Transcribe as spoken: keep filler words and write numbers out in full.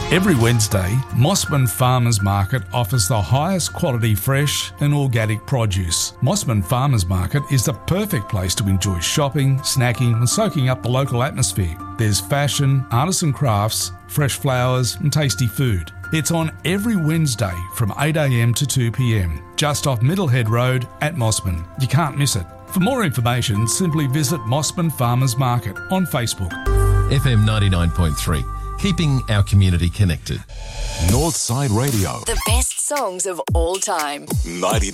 Every Wednesday, Mossman Farmers Market offers the highest quality fresh and organic produce. Mossman Farmers Market is the perfect place to enjoy shopping, snacking and soaking up the local atmosphere. There's fashion, artisan crafts, fresh flowers and tasty food. It's on every Wednesday from eight a m to two p m, just off Middlehead Road at Mossman. You can't miss it. For more information, simply visit Mossman Farmers Market on Facebook. F M ninety-nine point three, keeping our community connected. Northside Radio. The best songs of all time. ninety